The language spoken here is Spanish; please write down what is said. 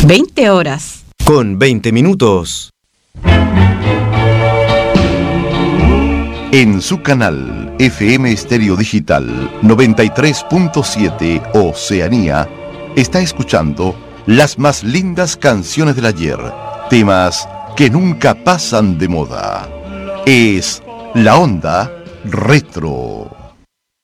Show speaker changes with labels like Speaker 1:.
Speaker 1: 20 horas.
Speaker 2: Con 20 minutos.
Speaker 3: En su canal FM Estéreo Digital 93.7 Oceanía, está escuchando las más lindas canciones del ayer, temas que nunca pasan de moda. Es La Onda Retro.